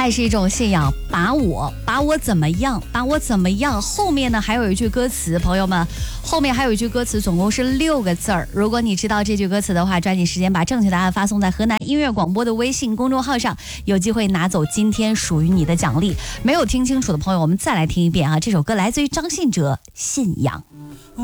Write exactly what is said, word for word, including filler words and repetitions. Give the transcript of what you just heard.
爱是一种信仰，把我把我怎么样，把我怎么样。后面呢还有一句歌词，朋友们，后面还有一句歌词，总共是六个字儿。如果你知道这句歌词的话，抓紧时间把正确答案发送在河南音乐广播的微信公众号上，有机会拿走今天属于你的奖励。没有听清楚的朋友，我们再来听一遍啊！这首歌来自于张信哲，《信仰》。